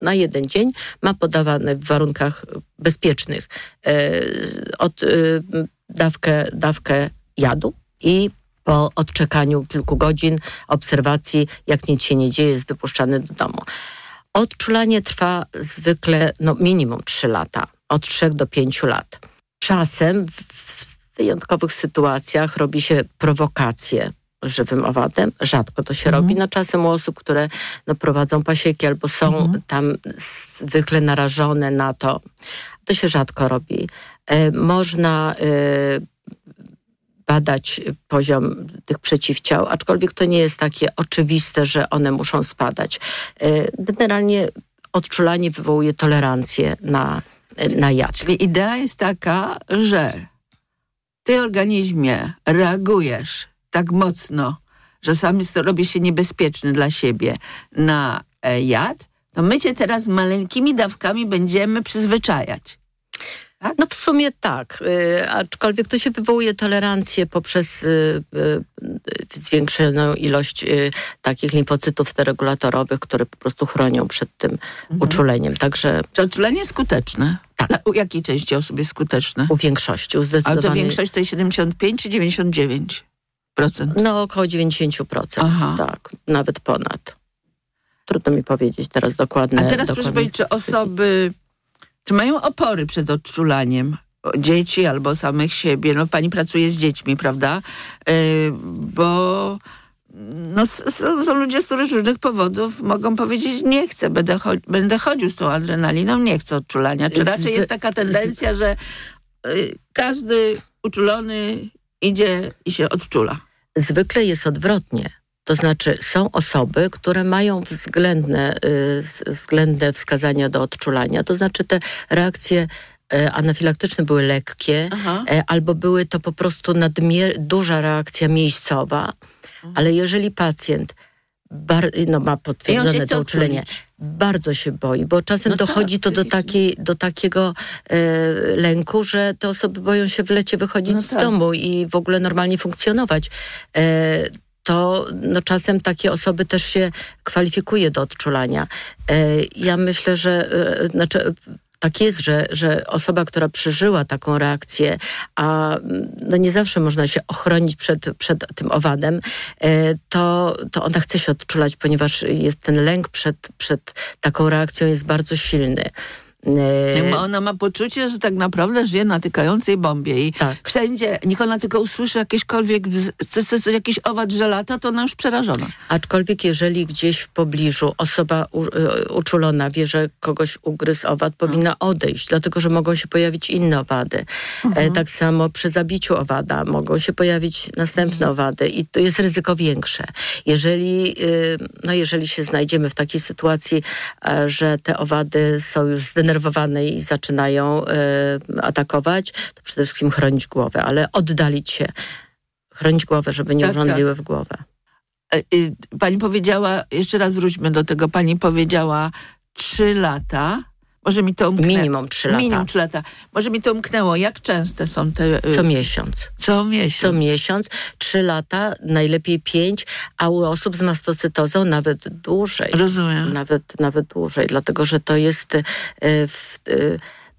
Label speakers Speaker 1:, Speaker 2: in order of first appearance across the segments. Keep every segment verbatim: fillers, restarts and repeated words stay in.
Speaker 1: na jeden dzień ma podawane w warunkach bezpiecznych e, od, e, dawkę, dawkę jadu i po odczekaniu kilku godzin obserwacji, jak nic się nie dzieje, jest wypuszczany do domu. Odczulanie trwa zwykle no, minimum trzy lata, od trzech do pięciu lat. Czasem w wyjątkowych sytuacjach robi się prowokacje żywym owadem. Rzadko to się mhm. robi. No czasem u osób, które no, prowadzą pasieki albo są mhm. tam zwykle narażone na to. To się rzadko robi. E, można e, badać poziom tych przeciwciał, aczkolwiek to nie jest takie oczywiste, że one muszą spadać. E, generalnie odczulanie wywołuje tolerancję na, na jad.
Speaker 2: Czyli idea jest taka, że ty w organizmie reagujesz tak mocno, że sam jest, to robi się niebezpieczny dla siebie na e, jad, to my cię teraz maleńkimi dawkami będziemy przyzwyczajać. Tak?
Speaker 1: No w sumie tak, y, aczkolwiek to się wywołuje tolerancję poprzez y, y, zwiększoną ilość y, takich limfocytów T regulatorowych, które po prostu chronią przed tym mhm. uczuleniem. Także...
Speaker 2: Czy uczulenie jest skuteczne?
Speaker 1: Tak.
Speaker 2: Dla, u jakiej części osób jest skuteczne?
Speaker 1: U większości, u zdecydowanej...
Speaker 2: Ale to większość to jest siedemdziesiąt pięć czy dziewięćdziesiąt dziewięć procent?
Speaker 1: No około dziewięćdziesiąt procent, Aha. tak, nawet ponad. Trudno mi powiedzieć teraz dokładnie.
Speaker 2: A teraz proszę powiedzieć, czy osoby... Czy mają opory przed odczulaniem? Dzieci albo samych siebie? No pani pracuje z dziećmi, prawda? Yy, bo no, są, są ludzie, z których z różnych powodów mogą powiedzieć, nie chcę, będę, cho- będę chodził z tą adrenaliną, nie chcę odczulania. Czy raczej jest taka tendencja, że yy, każdy uczulony idzie i się odczula?
Speaker 1: Zwykle jest odwrotnie. To znaczy są osoby, które mają względne, y, względne wskazania do odczulania. To znaczy te reakcje y, anafilaktyczne były lekkie, y, albo były to po prostu nadmier- duża reakcja miejscowa. Mhm. Ale jeżeli pacjent bar- no, ma potwierdzone to uczulenie, bardzo się boi, bo czasem no dochodzi tak, to do, takiej, do takiego y, lęku, że te osoby boją się w lecie wychodzić no z tak. domu i w ogóle normalnie funkcjonować. Y, to no, czasem takie osoby też się kwalifikuje do odczulania. E, ja myślę, że e, znaczy, tak jest, że, że osoba, która przeżyła taką reakcję, a no, nie zawsze można się ochronić przed, przed tym owadem, e, to, to ona chce się odczulać, ponieważ jest ten lęk przed, przed taką reakcją jest bardzo silny.
Speaker 2: Yy. Ona ma poczucie, że tak naprawdę żyje na tykającej bombie i tak. wszędzie, niech ona tylko usłyszy jakiekolwiek, coś, coś, coś, jakiś owad, że lata, to ona już przerażona. Aczkolwiek
Speaker 1: jeżeli gdzieś w pobliżu osoba u, uczulona wie, że kogoś ugryzł owad, powinna odejść, dlatego że mogą się pojawić inne owady. Mhm. E, tak samo przy zabiciu owada mogą się pojawić następne mhm. owady i to jest ryzyko większe. Jeżeli, y, no jeżeli się znajdziemy w takiej sytuacji, e, że te owady są już zdenerwowane i zaczynają y, atakować, to przede wszystkim chronić głowę, ale oddalić się, chronić głowę, żeby nie tak, urządliły tak. w głowę.
Speaker 2: Pani powiedziała, jeszcze raz wróćmy do tego, pani powiedziała trzy lata. Może mi to umknęło.
Speaker 1: Minimum trzy lata.
Speaker 2: Minimum trzy lata. Może mi to umknęło. Jak częste są te...
Speaker 1: Co miesiąc.
Speaker 2: Co miesiąc.
Speaker 1: Co miesiąc. Trzy lata, najlepiej pięć, a u osób z mastocytozą nawet dłużej.
Speaker 2: Rozumiem.
Speaker 1: Nawet, nawet dłużej, dlatego że to jest y, w, y,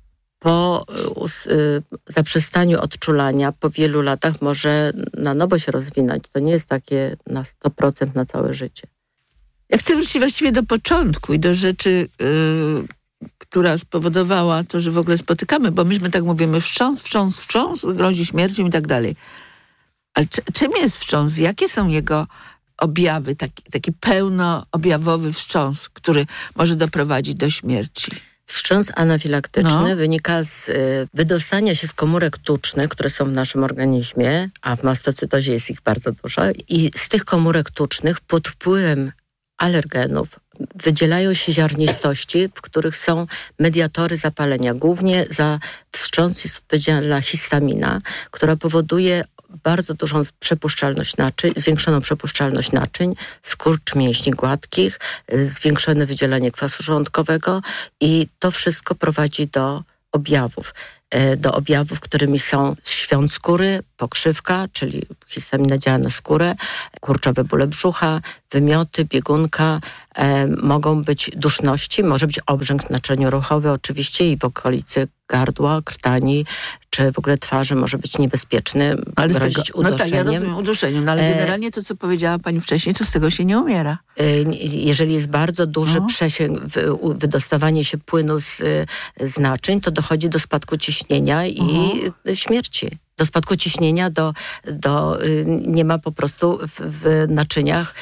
Speaker 1: po y, zaprzestaniu odczulania po wielu latach może na nowo się rozwinąć. To nie jest takie na sto procent na całe życie.
Speaker 2: Ja chcę wrócić właściwie do początku i do rzeczy... Yy... która spowodowała to, że w ogóle spotykamy, bo myśmy tak mówimy wstrząs, wstrząs, wstrząs, grozi śmiercią i tak dalej. Ale czy, czym jest wstrząs? Jakie są jego objawy? Taki, taki pełnoobjawowy wstrząs, który może doprowadzić do śmierci.
Speaker 1: Wstrząs anafilaktyczny
Speaker 2: no.
Speaker 1: wynika z y, wydostania się z komórek tucznych, które są w naszym organizmie, a w mastocytozie jest ich bardzo dużo. I z tych komórek tucznych pod wpływem alergenów wydzielają się ziarnistości, w których są mediatory zapalenia. Głównie za wstrząs jest odpowiedzialna histamina, która powoduje bardzo dużą przepuszczalność naczyń, zwiększoną przepuszczalność naczyń, skurcz mięśni gładkich, zwiększone wydzielanie kwasu żołądkowego i to wszystko prowadzi do objawów. Do objawów, którymi są świąt skóry, pokrzywka, czyli histamina działa na skórę, kurczowe bóle brzucha, wymioty, biegunka, e, mogą być duszności, może być obrzęk naczynioruchowy oczywiście i w okolicy gardła, krtani, czy w ogóle twarzy może być niebezpieczny,
Speaker 2: ale
Speaker 1: grozić
Speaker 2: tego, no
Speaker 1: uduszeniem.
Speaker 2: tak, ja rozumiem uduszeniem, no ale
Speaker 1: E,
Speaker 2: generalnie to, co powiedziała pani wcześniej, to z tego się nie umiera.
Speaker 1: e, Jeżeli jest bardzo duży
Speaker 2: No.
Speaker 1: przesięg, wy- u- wydostawanie się płynu z, y, z naczyń, to dochodzi do spadku ciśnienia i
Speaker 2: Mhm.
Speaker 1: śmierci. Do spadku ciśnienia, do, do y, nie ma po prostu w, w naczyniach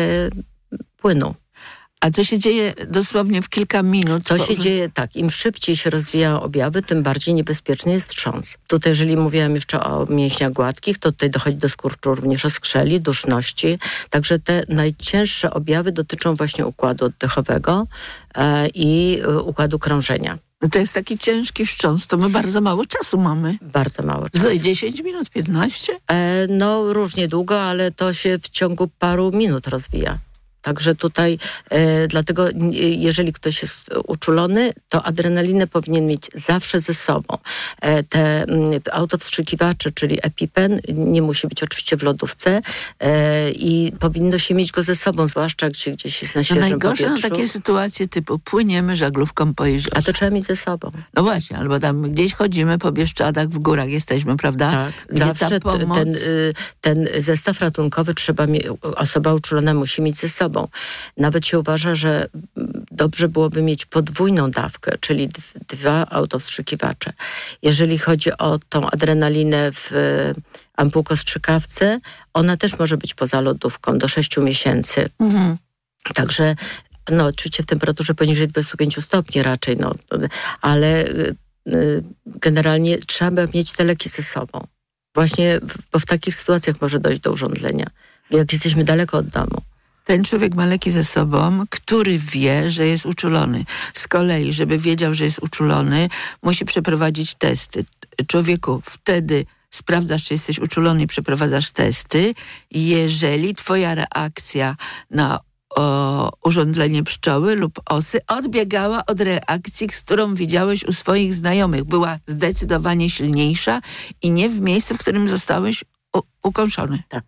Speaker 1: y, płynu.
Speaker 2: A co się dzieje dosłownie w kilka minut?
Speaker 1: To
Speaker 2: po-
Speaker 1: się dzieje tak, im szybciej się rozwijają objawy, tym bardziej niebezpieczny jest wstrząs. Tutaj, jeżeli mówiłam jeszcze o mięśniach gładkich, to tutaj dochodzi do skurczu również oskrzeli, duszności. Także te najcięższe objawy dotyczą właśnie układu oddechowego e, i e, układu krążenia.
Speaker 2: No to jest taki ciężki wstrząs, to my bardzo mało czasu mamy.
Speaker 1: Bardzo mało czasu.
Speaker 2: Z dziesięć minut, piętnaście?
Speaker 1: E, no różnie długo, ale to się w ciągu paru minut rozwija. Także tutaj, e, dlatego n- jeżeli ktoś jest uczulony, to adrenalinę powinien mieć zawsze ze sobą. E, te mm, autowstrzykiwacze, czyli EpiPen, nie musi być oczywiście w lodówce e, i powinno się mieć go ze sobą, zwłaszcza gdzie gdzieś jest na
Speaker 2: No
Speaker 1: świeżym
Speaker 2: najgorsze
Speaker 1: powietrzu.
Speaker 2: są takie sytuacje typu płyniemy żaglówką po jeziorze.
Speaker 1: A to trzeba mieć ze sobą.
Speaker 2: No właśnie, albo tam gdzieś chodzimy po Bieszczadach, w górach jesteśmy, prawda?
Speaker 1: Tak,
Speaker 2: Gdzie
Speaker 1: zawsze
Speaker 2: ta
Speaker 1: t-
Speaker 2: pomoc...
Speaker 1: ten, y, ten zestaw ratunkowy trzeba mie- osoba uczulona musi mieć ze sobą. Nawet się uważa, że mm, dobrze byłoby mieć podwójną dawkę, czyli d- dwa autowstrzykiwacze. Jeżeli chodzi o tą adrenalinę w y, ampułkostrzykawce, ona też może być poza lodówką do sześciu miesięcy.
Speaker 2: Mhm.
Speaker 1: Także no oczywiście w temperaturze poniżej dwudziestu pięciu stopni raczej, no, ale y, y, generalnie trzeba mieć te leki ze sobą. Właśnie, w, bo w takich sytuacjach może dojść do urządlenia, jak jesteśmy daleko od domu.
Speaker 2: Ten człowiek ma leki ze sobą, który wie, że jest uczulony. Z kolei, żeby wiedział, że jest uczulony, musi przeprowadzić testy. Człowieku, wtedy sprawdzasz, czy jesteś uczulony i przeprowadzasz testy. Jeżeli twoja reakcja na o, urządzenie pszczoły lub osy odbiegała od reakcji, z którą widziałeś u swoich znajomych. Była zdecydowanie silniejsza i nie w miejscu, w którym zostałeś u, ukąszony.
Speaker 1: Tak.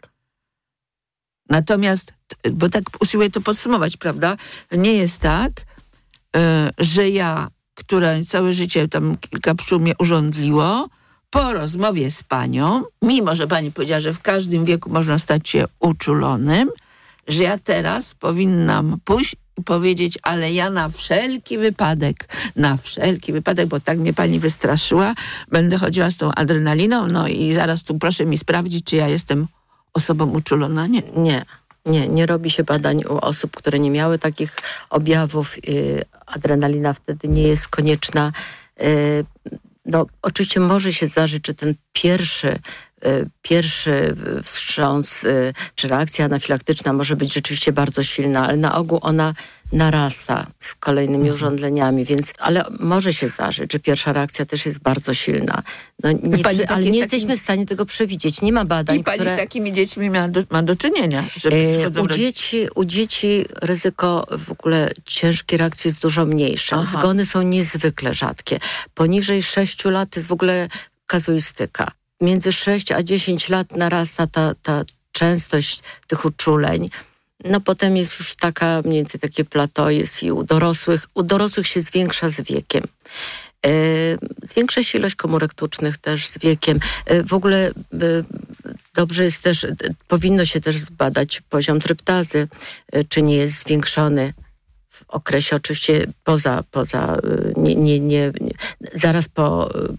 Speaker 2: Natomiast, bo tak usiłuję to podsumować, prawda? To nie jest tak, e, że ja, która całe życie tam kilka pszczół mnie urządliło, po rozmowie z panią, mimo że pani powiedziała, że w każdym wieku można stać się uczulonym, że ja teraz powinnam pójść i powiedzieć, ale ja na wszelki wypadek, na wszelki wypadek, bo tak mnie pani wystraszyła, będę chodziła z tą adrenaliną, no i zaraz tu proszę mi sprawdzić, czy ja jestem osobą uczulona. Nie.
Speaker 1: Nie, nie, nie robi się badań u osób, które nie miały takich objawów. Yy, adrenalina wtedy nie jest konieczna. Yy, no, oczywiście może się zdarzyć, że ten pierwszy y, pierwszy wstrząs y, czy reakcja anafilaktyczna może być rzeczywiście bardzo silna, ale na ogół ona narasta z kolejnymi
Speaker 2: Mhm.
Speaker 1: urządzeniami, więc, ale może się zdarzyć, że pierwsza reakcja też jest bardzo silna. No, nie,
Speaker 2: pani
Speaker 1: przy,
Speaker 2: tak
Speaker 1: ale
Speaker 2: jest
Speaker 1: nie
Speaker 2: takim-
Speaker 1: jesteśmy w stanie tego przewidzieć. Nie ma badań,
Speaker 2: I pani
Speaker 1: które...
Speaker 2: z takimi dziećmi ma do, ma do czynienia, że
Speaker 1: E,
Speaker 2: przychodzą
Speaker 1: U
Speaker 2: rodzice.
Speaker 1: dzieci, u dzieci ryzyko w ogóle ciężkiej reakcji jest dużo mniejsze.
Speaker 2: Aha.
Speaker 1: Zgony są niezwykle rzadkie. Poniżej sześciu lat jest w ogóle kazuistyka. Między sześć a dziesięć lat narasta ta, ta częstość tych uczuleń. No potem jest już taka, mniej więcej takie plateau jest i u dorosłych. U dorosłych się zwiększa z wiekiem. E, Zwiększa się ilość komórek tucznych też z wiekiem. E, W ogóle e, dobrze jest też, e, powinno się też zbadać poziom tryptazy, e, czy nie jest zwiększony w okresie oczywiście poza, poza e, nie, nie, nie, nie, zaraz po, e,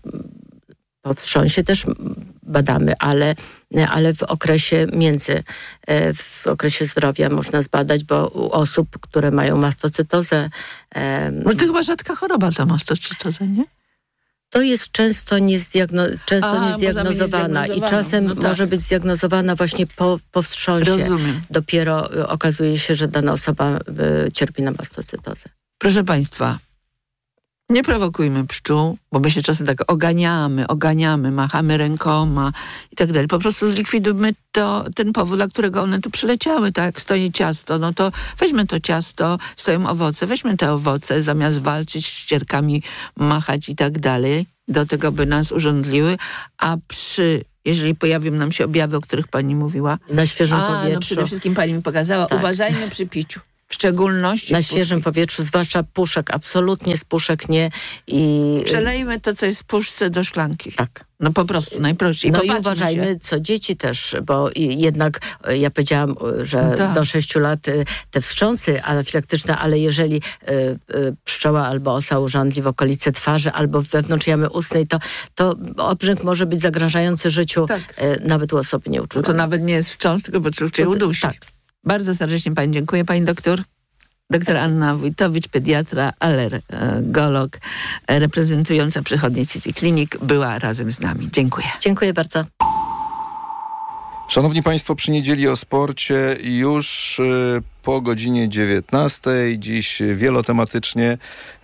Speaker 1: po wstrząsie też badamy, ale, ale w okresie między, e, w okresie zdrowia można zbadać, bo u osób, które mają mastocytozę, e,
Speaker 2: No to chyba rzadka choroba ta mastocytoza, nie?
Speaker 1: to jest często, niezdiagno- często
Speaker 2: A,
Speaker 1: niezdiagnozowana
Speaker 2: może być
Speaker 1: i czasem
Speaker 2: no tak.
Speaker 1: może być zdiagnozowana właśnie po, po wstrząsie.
Speaker 2: Rozumiem.
Speaker 1: Dopiero y, okazuje się, że dana osoba y, cierpi na mastocytozę.
Speaker 2: Proszę państwa, nie prowokujmy pszczół, bo my się czasem tak oganiamy, oganiamy, machamy rękoma i tak dalej. Po prostu zlikwidujmy to, ten powód, dla którego one tu przyleciały. Tak jak stoi ciasto, no to weźmy to ciasto, stoją owoce, weźmy te owoce, zamiast walczyć z ścierkami, machać i tak dalej, do tego by nas urządliły, a przy jeżeli pojawią nam się objawy, o których pani mówiła.
Speaker 1: Na świeżym
Speaker 2: A,
Speaker 1: powietrzu.
Speaker 2: no przede wszystkim pani mi pokazała,
Speaker 1: tak.
Speaker 2: Uważajmy przy piciu. W szczególności
Speaker 1: na świeżym powietrzu, zwłaszcza puszek, absolutnie z puszek nie. I
Speaker 2: przelejmy to, co jest w puszce, do szklanki.
Speaker 1: Tak.
Speaker 2: No po prostu, najprościej.
Speaker 1: No
Speaker 2: Popatrzmy
Speaker 1: i uważajmy,
Speaker 2: się.
Speaker 1: co dzieci też, bo jednak ja powiedziałam, że
Speaker 2: tak.
Speaker 1: do sześciu lat te wstrząsy anafilaktyczne, ale jeżeli y, y, pszczoła albo osa urządli w okolicy twarzy albo wewnątrz jamy ustnej, to, to obrzęk może być zagrażający życiu tak. y, nawet u osoby nieuczulonej.
Speaker 2: No to nawet nie jest wstrząs, tylko poczucie
Speaker 1: to,
Speaker 2: udusi.
Speaker 1: Tak.
Speaker 2: Bardzo serdecznie pani dziękuję, pani doktor. Doktor Anna Wójtowicz, pediatra, alergolog, reprezentująca przychodnię City Clinic, była razem z nami. Dziękuję.
Speaker 1: Dziękuję bardzo.
Speaker 3: Szanowni Państwo, przy niedzieli o sporcie już y, po godzinie dziewiętnastej. Dziś wielotematycznie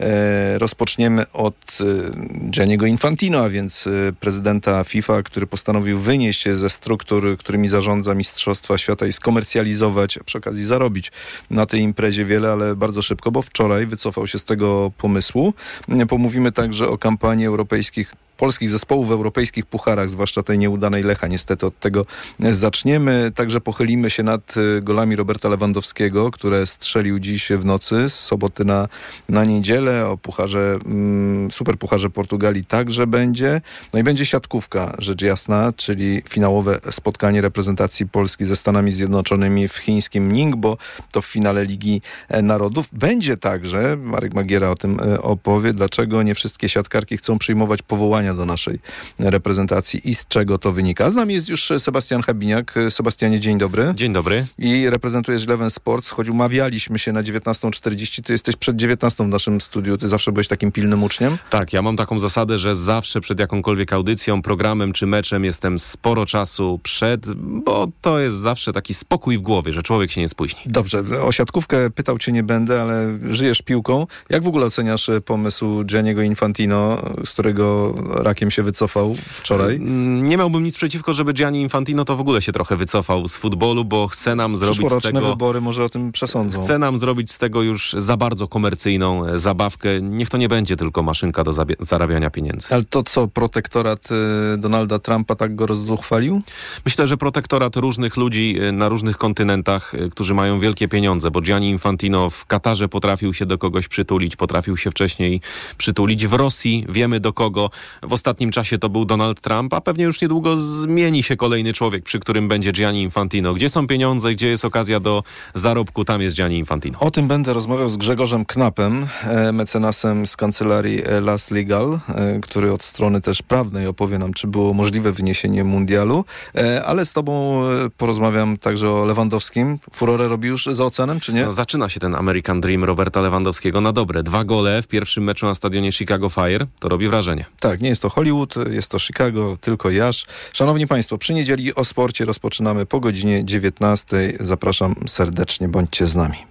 Speaker 3: e, rozpoczniemy od e, Gianniego Infantino, a więc e, prezydenta FIFA, który postanowił wynieść się ze struktur, którymi zarządza Mistrzostwa Świata i skomercjalizować, a przy okazji zarobić na tej imprezie wiele, ale bardzo szybko, bo wczoraj wycofał się z tego pomysłu. Pomówimy także o kampanii europejskich polskich zespołów w europejskich pucharach, zwłaszcza tej nieudanej Lecha. Niestety od tego zaczniemy. Także pochylimy się nad golami Roberta Lewandowskiego, które strzelił dziś w nocy z soboty na, na niedzielę. O pucharze, mm, superpucharze Portugalii także będzie. No i będzie siatkówka, rzecz jasna, czyli finałowe spotkanie reprezentacji Polski ze Stanami Zjednoczonymi w chińskim Ningbo. To w finale Ligi Narodów. Będzie także, Marek Magiera o tym opowie, dlaczego nie wszystkie siatkarki chcą przyjmować powołania do naszej reprezentacji i z czego to wynika. Z nami jest już Sebastian Habiniak. Sebastianie, dzień dobry.
Speaker 4: Dzień dobry.
Speaker 3: I reprezentujesz Eleven Sports, choć umawialiśmy się na dziewiętnastą czterdzieści. Ty jesteś przed dziewiętnastą w naszym studiu. Ty zawsze byłeś takim pilnym uczniem?
Speaker 4: Tak, ja mam taką zasadę, że zawsze przed jakąkolwiek audycją, programem czy meczem jestem sporo czasu przed, bo to jest zawsze taki spokój w głowie, że człowiek się nie spóźni.
Speaker 3: Dobrze, o siatkówkę pytał cię nie będę, ale żyjesz piłką. Jak w ogóle oceniasz pomysł Gianniego Infantino, z którego rakiem się wycofał wczoraj?
Speaker 4: Nie miałbym nic przeciwko, żeby Gianni Infantino to w ogóle się trochę wycofał z futbolu, bo chce nam zrobić z tego...
Speaker 3: wybory może o tym przesądzą.
Speaker 4: Chce nam zrobić z tego już za bardzo komercyjną zabawkę. Niech to nie będzie tylko maszynka do zabie- zarabiania pieniędzy.
Speaker 3: Ale to co, protektorat y, Donalda Trumpa tak go rozzuchwalił?
Speaker 4: Myślę, że protektorat różnych ludzi na różnych kontynentach, którzy mają wielkie pieniądze, bo Gianni Infantino w Katarze potrafił się do kogoś przytulić, potrafił się wcześniej przytulić. W Rosji wiemy do kogo. W ostatnim czasie to był Donald Trump, a pewnie już niedługo zmieni się kolejny człowiek, przy którym będzie Gianni Infantino. Gdzie są pieniądze, gdzie jest okazja do zarobku, tam jest Gianni Infantino.
Speaker 3: O tym będę rozmawiał z Grzegorzem Knapem, mecenasem z kancelarii Las Legal, który od strony też prawnej opowie nam, czy było możliwe wyniesienie mundialu, ale z tobą porozmawiam także o Lewandowskim. Furorę robi już za oceanem, czy nie?
Speaker 4: No, zaczyna się ten American Dream Roberta Lewandowskiego na dobre. Dwa gole w pierwszym meczu na stadionie Chicago Fire, to robi wrażenie.
Speaker 3: Tak, nie jest to Hollywood, jest to Chicago, tylko jaż. Szanowni Państwo, przy niedzieli o sporcie rozpoczynamy po godzinie dziewiętnastej. Zapraszam serdecznie, bądźcie z nami.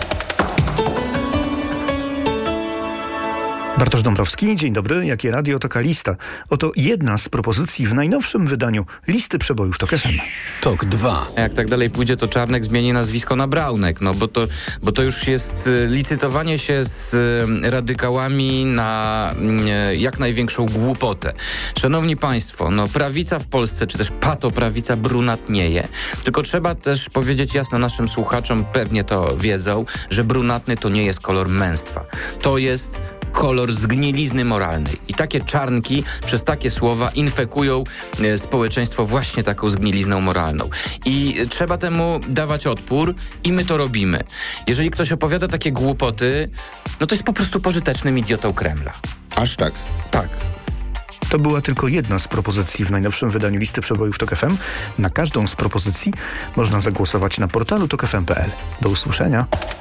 Speaker 5: Bartosz Dąbrowski, dzień dobry. Jakie radio, taka lista. Oto jedna z propozycji w najnowszym wydaniu listy przebojów Tok F M.
Speaker 6: Tok dwa.
Speaker 7: Jak tak dalej pójdzie, to Czarnek zmieni nazwisko na Braunek, no bo to, bo to już jest licytowanie się z radykałami na jak największą głupotę. Szanowni Państwo, no prawica w Polsce, czy też patoprawica brunatnieje, tylko trzeba też powiedzieć jasno naszym słuchaczom, pewnie to wiedzą, że brunatny to nie jest kolor męstwa. To jest kolor zgnilizny moralnej. I takie czarnki przez takie słowa infekują e, społeczeństwo właśnie taką zgnilizną moralną. I e, trzeba temu dawać odpór i my to robimy. Jeżeli ktoś opowiada takie głupoty, no to jest po prostu pożytecznym idiotą Kremla.
Speaker 6: Aż tak?
Speaker 7: Tak.
Speaker 5: To była tylko jedna z propozycji w najnowszym wydaniu listy przebojów Tok F M. Na każdą z propozycji można zagłosować na portalu tok f m kropka p l. Do usłyszenia.